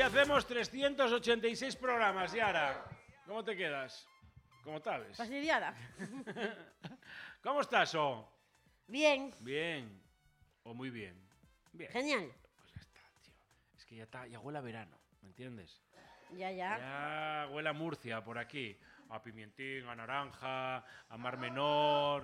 hacemos 386 programas, Yara. ¿Cómo te quedas? ¿Cómo sabes? Fastidiada. ¿Cómo estás, Bien. Bien. O muy bien. Bien. Genial. Pues ya está, tío. Es que ya huele a verano, ¿me entiendes? Ya. Ya huele a Murcia por aquí. A pimientín, a naranja, a Mar Menor.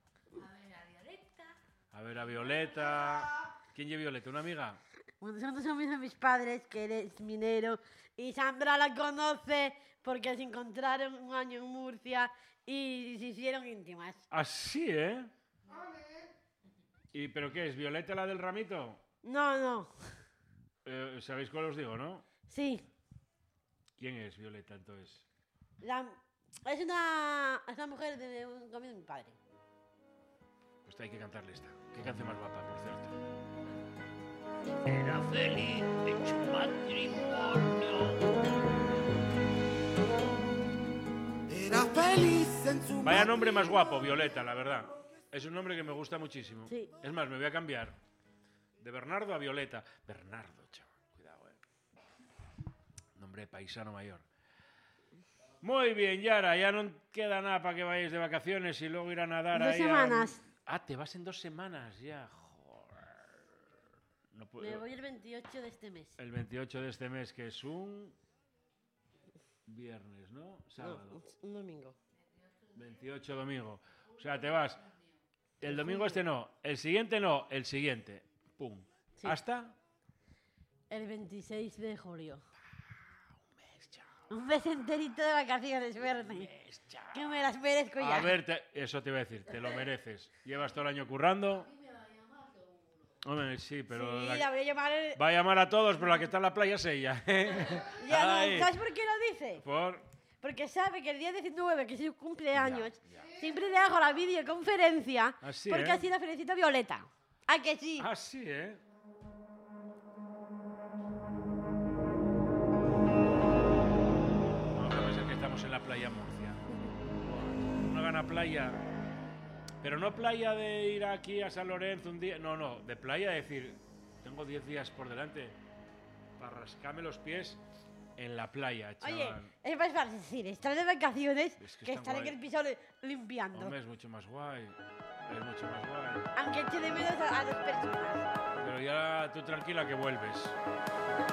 A ver a Violeta. ¿Quién lleva Violeta? ¿Una amiga? Bueno, nosotros somos de mis padres, que él es minero, y Sandra la conoce porque se encontraron un año en Murcia y se hicieron íntimas. Así, ¿eh? ¿Y pero qué es? ¿Violeta la del ramito? No. ¿Sabéis cuál os digo, no? Sí. ¿Quién es Violeta, entonces? Es una mujer de un amigo de mi padre. Pues hay que cantarle esta. ¿Qué canción más guapa, por cierto? Era feliz en su matrimonio. Era feliz en su Vaya nombre más guapo, Violeta, la verdad. Es un nombre que me gusta muchísimo. Sí. Es más, me voy a cambiar. De Bernardo a Violeta. Bernardo, chaval. Cuidado, Nombre de paisano mayor. Muy bien, Yara. Ya no queda nada para que vayáis de vacaciones y luego ir a nadar 2 ahí semanas. Ah, te vas en 2 semanas ya. Joder. No puedo... Me voy el 28 de este mes. El 28 de este mes, que es un viernes, ¿no? Sábado. No, un domingo. 28 domingo. O sea, te vas. El domingo este no, el siguiente no, el siguiente. Pum. Sí. ¿Hasta? El 26 de julio. Un mes, chao. Un mes enterito de vacaciones, Bernie. Que me las merezco ya. A ver, eso te iba a decir, te lo mereces. Llevas todo el año currando. Hombre, sí, pero... Sí, la voy a llamar... Va a llamar a todos, pero la que está en la playa es ella. Ya no, Ay. ¿sabes por qué lo dice? Porque sabe que el día 19, que es su cumpleaños, siempre le hago la videoconferencia Así, porque ¿eh? así la felicito a Violeta. ¿A que sí? Ah, sí, ¿eh? Vamos a pensar que estamos en la playa Murcia. Una gana playa... Pero no playa de ir aquí a San Lorenzo un día... No, de playa de decir... Tengo 10 días por delante para rascarme los pies en la playa, chaval. Oye, es más fácil decir, estar de vacaciones Es que que está estar en guay. el piso limpiando. Hombre, es mucho más guay. Es mucho más guay. Aunque eche de menos a 2 personas. Pero ya tú tranquila que vuelves.